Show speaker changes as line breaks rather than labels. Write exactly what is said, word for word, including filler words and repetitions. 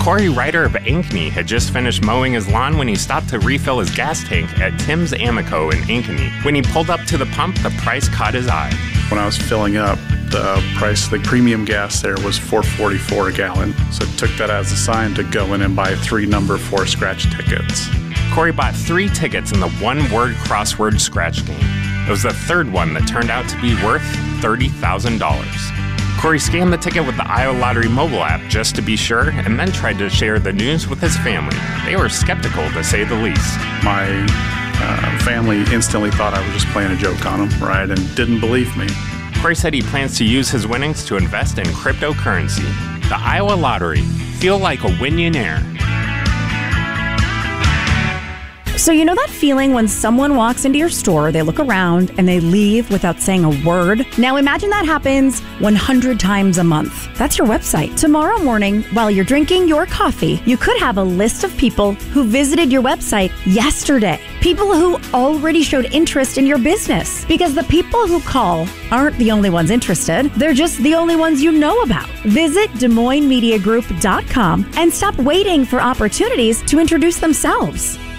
Corey Ryder of Ankeny had just finished mowing his lawn when he stopped to refill his gas tank at Tim's Amico in Ankeny. When he pulled up to the pump, the price caught his eye.
When I was filling up, the price of the premium gas there was four forty-four a gallon. So I took that as a sign to go in and buy three number four scratch tickets.
Corey bought three tickets in the one-word crossword scratch game. It was the third one that turned out to be worth thirty thousand dollars. Corey scanned the ticket with the Iowa Lottery mobile app just to be sure, and then tried to share the news with his family. They were skeptical, to say the least.
My uh, family instantly thought I was just playing a joke on them, right, and didn't believe me.
Corey said he plans to use his winnings to invest in cryptocurrency. The Iowa Lottery. Feel like a Winionaire.
So you know that feeling when someone walks into your store, they look around, and they leave without saying a word? Now imagine that happens one hundred times a month. That's your website. Tomorrow morning, while you're drinking your coffee, you could have a list of people who visited your website yesterday. People who already showed interest in your business. Because the people who call aren't the only ones interested. They're just the only ones you know about. Visit Des Moines Media Group dot com and stop waiting for opportunities to introduce themselves.